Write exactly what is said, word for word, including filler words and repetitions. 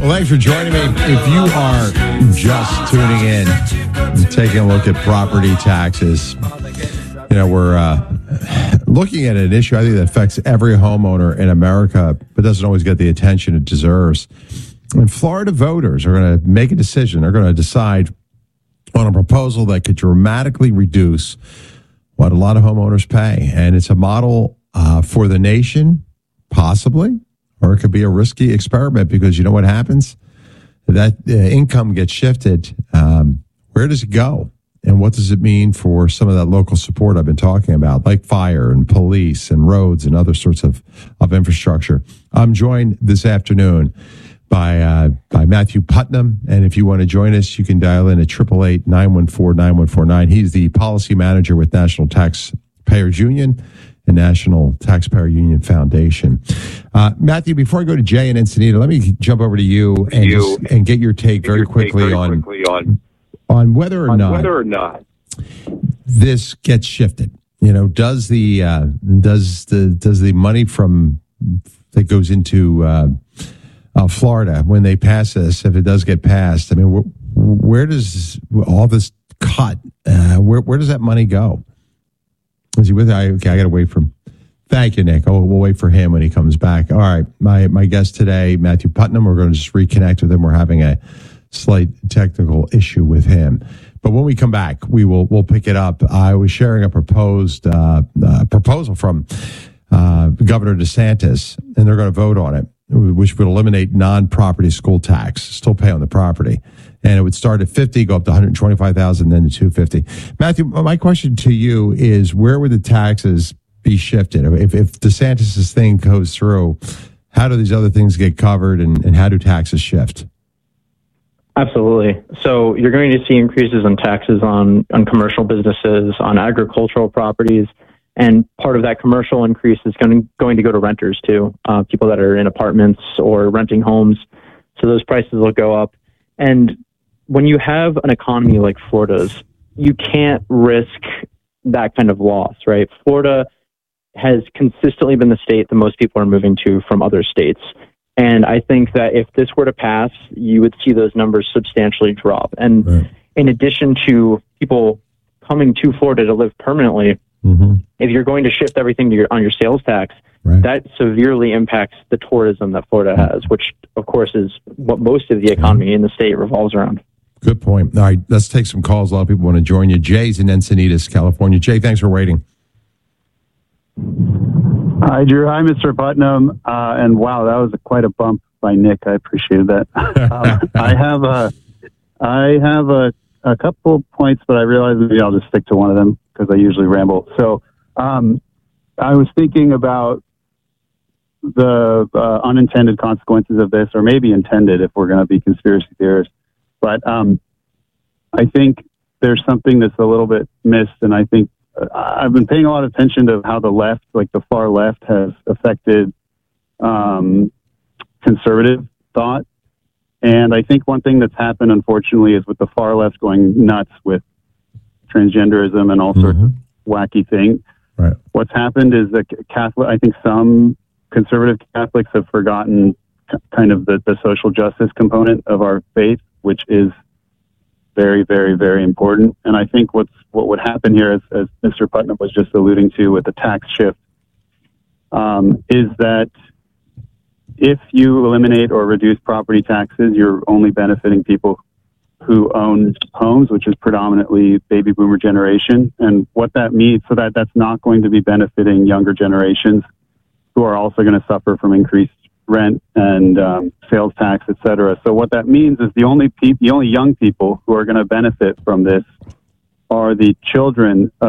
Well, thanks for joining me. If you are just tuning in and taking a look at property taxes, you know, we're uh, looking at an issue I think that affects every homeowner in America, but doesn't always get the attention it deserves. And Florida voters are going to make a decision. They're going to decide on a proposal that could dramatically reduce what a lot of homeowners pay. And it's a model uh, for the nation, possibly, or it could be a risky experiment because you know what happens? That uh, income gets shifted. Um, where does it go? And what does it mean for some of that local support I've been talking about, like fire and police and roads and other sorts of, of infrastructure? I'm joined this afternoon by uh, by Matthew Putnam. And if you want to join us, you can dial in at eight eight eight, nine one four, nine one four nine. He's the policy manager with National Taxpayers Union and National Taxpayer Union Foundation. Uh, Matthew, before I go to Jay and Encinitas, let me jump over to you and you, just, and get your take get very your quickly, take very on, quickly on on whether or on not whether or not this gets shifted. You know, does the uh, does the does the money from that goes into uh, uh, Florida when they pass this, if it does get passed, I mean, wh- where does all this cut? Uh, where where does that money go? Is he with? I okay, I got to wait for him. Thank you, Nick. Oh, we'll wait for him when he comes back. All right, my my guest today, Matthew Putnam. We're going to just reconnect with him. We're having a slight technical issue with him, but when we come back, we will we'll pick it up. I was sharing a proposed uh, uh, proposal from uh, Governor DeSantis, and they're going to vote on it, which would eliminate non-property school tax, still pay on the property. And it would start at fifty, go up to one hundred twenty-five thousand, then to two hundred fifty. Matthew, my question to you is, where would the taxes be shifted? If, if DeSantis' thing goes through, how do these other things get covered, and, and how do taxes shift? Absolutely. So you're going to see increases in taxes on, on commercial businesses, on agricultural properties, and part of that commercial increase is going, going to go to renters too, uh, people that are in apartments or renting homes. So those prices will go up. And when you have an economy like Florida's, you can't risk that kind of loss, right? Florida has consistently been the state that most people are moving to from other states. And I think that if this were to pass, you would see those numbers substantially drop. And right. in addition to people coming to Florida to live permanently, mm-hmm. if you're going to shift everything to your, on your sales tax, right. that severely impacts the tourism that Florida has, which, of course, is what most of the economy in the state revolves around. Good point. All right, let's take some calls. A lot of people want to join you. Jay's in Encinitas, California. Jay, thanks for waiting. Hi, Drew. Hi, Mister Putnam. Uh, and wow, that was a, quite a bump by Nick. I appreciate that. um, I have a, I have a, a couple points, but I realize maybe I'll just stick to one of them because I usually ramble. So um, I was thinking about the uh, unintended consequences of this, or maybe intended if we're going to be conspiracy theorists. But um, I think there's something that's a little bit missed, and I think uh, I've been paying a lot of attention to how the left, like the far left, has affected um, conservative thought. And I think one thing that's happened, unfortunately, is with the far left going nuts with transgenderism and all mm-hmm. sorts of wacky things. Right. What's happened is that Catholic, I think some conservative Catholics have forgotten kind of the, the social justice component of our faith, which is very, very, very important. And I think what's what would happen here, as, as Mister Putnam was just alluding to with the tax shift, um, is that if you eliminate or reduce property taxes, you're only benefiting people who own homes, which is predominantly baby boomer generation. And what that means, so that that's not going to be benefiting younger generations who are also going to suffer from increased rent and um, sales tax, et cetera. So what that means is the only pe- the only young people who are going to benefit from this are the children